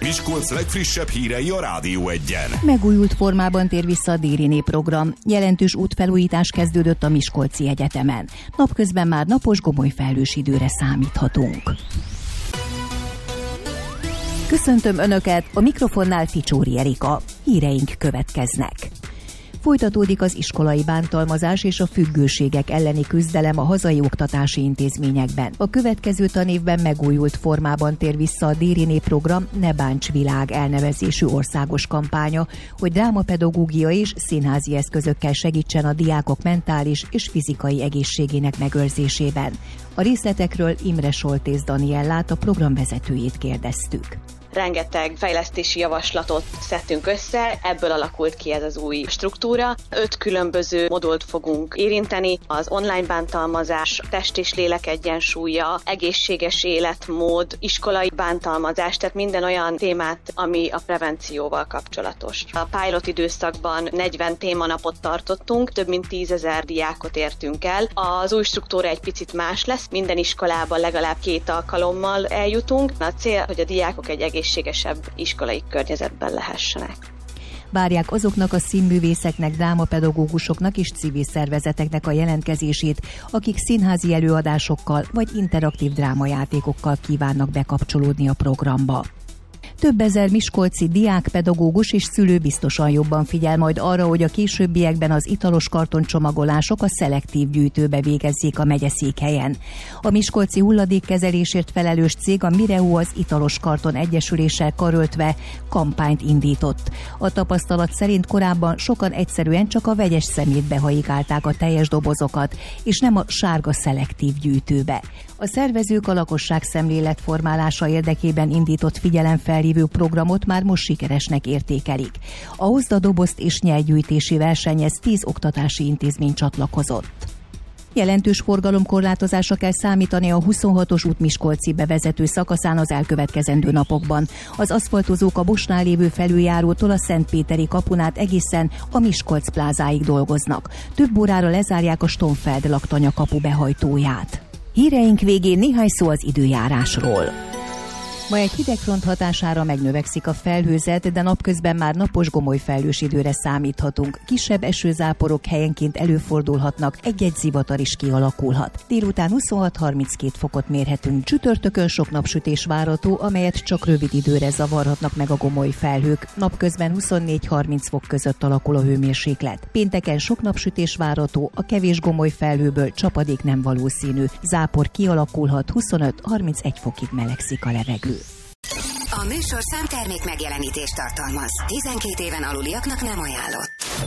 Miskolc legfrissebb hírei a Rádió Egyen. Megújult formában tér vissza a Dériné program. Jelentős útfelújítás kezdődött a Miskolci Egyetemen. Napközben már napos gomoly felhős időre számíthatunk. Köszöntöm Önöket, a mikrofonnál Ficsóri Erika. Híreink következnek. Folytatódik az iskolai bántalmazás és a függőségek elleni küzdelem a hazai oktatási intézményekben. A következő tanévben megújult formában tér vissza a Dériné program Ne Bánts Világ elnevezésű országos kampánya, hogy drámapedagógia és színházi eszközökkel segítsen a diákok mentális és fizikai egészségének megőrzésében. A részletekről Imre Soltész Daniellát, a program vezetőjét kérdeztük. Rengeteg fejlesztési javaslatot szedtünk össze, ebből alakult ki ez az új struktúra. 5 különböző modult fogunk érinteni: az online bántalmazás, test és lélek egyensúlya, egészséges életmód, iskolai bántalmazás, tehát minden olyan témát, ami a prevencióval kapcsolatos. A pilot időszakban 40 témanapot tartottunk, több mint 10 000 diákot értünk el. Az új struktúra egy picit más lesz, minden iskolában legalább 2 alkalommal eljutunk. A cél, hogy a diákok egy egészségesebb iskolai környezetben lehessenek. Várják azoknak a színművészeknek, drámapedagógusoknak és civil szervezeteknek a jelentkezését, akik színházi előadásokkal vagy interaktív drámajátékokkal kívánnak bekapcsolódni a programba. Több ezer miskolci diák, pedagógus és szülő biztosan jobban figyel majd arra, hogy a későbbiekben az italos kartoncsomagolások a szelektív gyűjtőbe végezzék a megyeszékhelyen. A miskolci hulladékkezelésért felelős cég, a Mireu, az Italos Karton Egyesüléssel karöltve kampányt indított. A tapasztalat szerint korábban sokan egyszerűen csak a vegyes szemétbe hajigálták a teljes dobozokat, és nem a sárga szelektív gyűjtőbe. A szervezők a lakosság szemléletformálása érdekében indított figyelemfelhívő programot már most sikeresnek értékelik. A Hozd a dobozt és nyelgyűjtési versenyhez 10 oktatási intézmény csatlakozott. Jelentős forgalomkorlátozásra kell számítani a 26-os út Miskolci bevezető szakaszán az elkövetkezendő napokban. Az aszfaltozók a Bosnál lévő felüljárótól a Szentpéteri kapunát egészen a Miskolc plázáig dolgoznak. Több órára lezárják a Stonfeld laktanya kapu behajtóját. Híreink végén néhány szó az időjárásról. Ma egy hidegfront hatására megnövekszik a felhőzet, de napközben már napos gomoly felhős időre számíthatunk. Kisebb esőzáporok helyenként előfordulhatnak, egy-egy zivatar is kialakulhat. Délután 26-32 fokot mérhetünk. Csütörtökön sok napsütés várható, amelyet csak rövid időre zavarhatnak meg a gomoly felhők. Napközben 24-30 fok között alakul a hőmérséklet. Pénteken sok napsütés várható, a kevés gomoly felhőből csapadék nem valószínű. Zápor kialakulhat, 25-31 fokig melegszik a levegő. A műsorszám termék megjelenítést tartalmaz. 12 éven aluliaknak nem ajánlott.